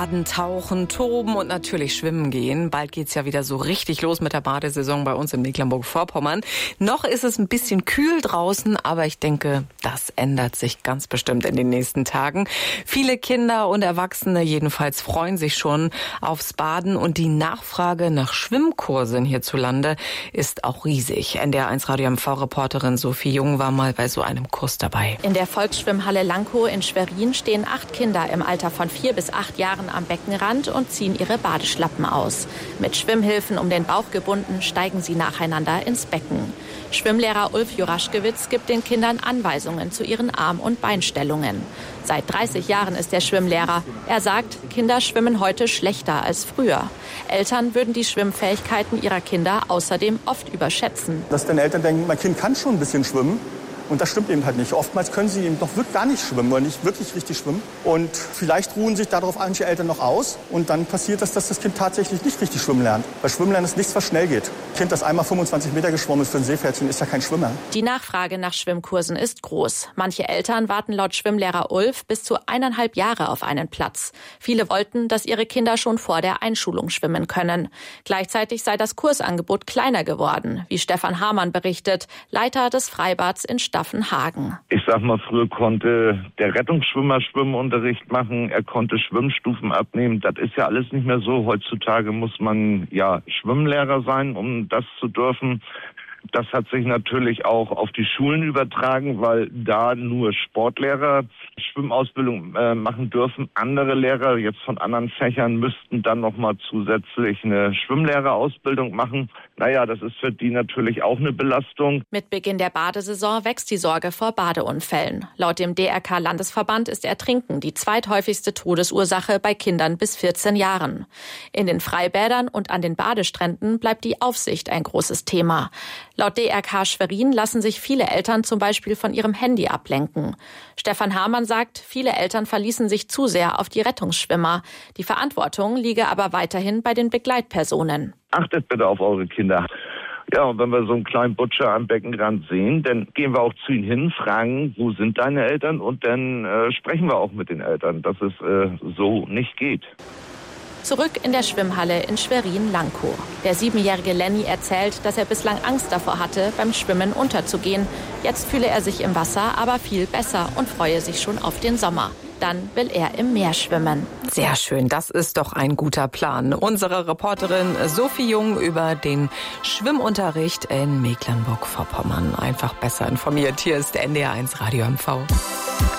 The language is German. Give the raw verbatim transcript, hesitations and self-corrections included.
Tauchen, toben und natürlich schwimmen gehen. Bald geht's ja wieder so richtig los mit der Badesaison bei uns in Mecklenburg-Vorpommern. Noch ist es ein bisschen kühl draußen, aber ich denke, das ändert sich ganz bestimmt in den nächsten Tagen. Viele Kinder und Erwachsene jedenfalls freuen sich schon aufs Baden und die Nachfrage nach Schwimmkursen hierzulande ist auch riesig. N D R eins Radio M V-Reporterin Sophie Jung war mal bei so einem Kurs dabei. In der Volksschwimmhalle Lankow in Schwerin stehen acht Kinder im Alter von vier bis acht Jahren am Beckenrand und ziehen ihre Badeschlappen aus. Mit Schwimmhilfen um den Bauch gebunden, steigen sie nacheinander ins Becken. Schwimmlehrer Ulf Juraschkewitz gibt den Kindern Anweisungen zu ihren Arm- und Beinstellungen. Seit dreißig Jahren ist er Schwimmlehrer. Er sagt, Kinder schwimmen heute schlechter als früher. Eltern würden die Schwimmfähigkeiten ihrer Kinder außerdem oft überschätzen. Dass dann Eltern denken, mein Kind kann schon ein bisschen schwimmen. Und das stimmt eben halt nicht. Oftmals können sie eben doch wirklich gar nicht schwimmen oder nicht wirklich richtig schwimmen. Und vielleicht ruhen sich darauf manche Eltern noch aus. Und dann passiert das, dass das Kind tatsächlich nicht richtig schwimmen lernt. Weil Schwimmen lernen ist nichts, was schnell geht. Ein Kind, das einmal fünfundzwanzig Meter geschwommen ist für ein Seepferdchen, ist ja kein Schwimmer. Die Nachfrage nach Schwimmkursen ist groß. Manche Eltern warten laut Schwimmlehrer Ulf bis zu eineinhalb Jahre auf einen Platz. Viele wollten, dass ihre Kinder schon vor der Einschulung schwimmen können. Gleichzeitig sei das Kursangebot kleiner geworden, wie Stefan Hamann berichtet, Leiter des Freibads in Staffenhagen. Ich sag mal, früher konnte der Rettungsschwimmer Schwimmunterricht machen, er konnte Schwimmstufen abnehmen. Das ist ja alles nicht mehr so. Heutzutage muss man ja Schwimmlehrer sein, um das zu dürfen. Das hat sich natürlich auch auf die Schulen übertragen, weil da nur Sportlehrer Schwimmausbildung äh, machen dürfen. Andere Lehrer jetzt von anderen Fächern müssten dann nochmal zusätzlich eine Schwimmlehrerausbildung machen. Naja, das ist für die natürlich auch eine Belastung. Mit Beginn der Badesaison wächst die Sorge vor Badeunfällen. Laut dem D R K-Landesverband ist Ertrinken die zweithäufigste Todesursache bei Kindern bis vierzehn Jahren. In den Freibädern und an den Badestränden bleibt die Aufsicht ein großes Thema. Laut D R K Schwerin lassen sich viele Eltern zum Beispiel von ihrem Handy ablenken. Stefan Hamann sagt, viele Eltern verließen sich zu sehr auf die Rettungsschwimmer. Die Verantwortung liege aber weiterhin bei den Begleitpersonen. Achtet bitte auf eure Kinder. Ja, und wenn wir so einen kleinen Butcher am Beckenrand sehen, dann gehen wir auch zu ihnen hin, fragen, wo sind deine Eltern? Und dann äh, sprechen wir auch mit den Eltern, dass es äh, so nicht geht. Zurück in der Schwimmhalle in Schwerin-Lankow. Der siebenjährige Lenny erzählt, dass er bislang Angst davor hatte, beim Schwimmen unterzugehen. Jetzt fühle er sich im Wasser aber viel besser und freue sich schon auf den Sommer. Dann will er im Meer schwimmen. Sehr schön, das ist doch ein guter Plan. Unsere Reporterin Sophie Jung über den Schwimmunterricht in Mecklenburg-Vorpommern. Einfach besser informiert. Hier ist N D R eins Radio M V.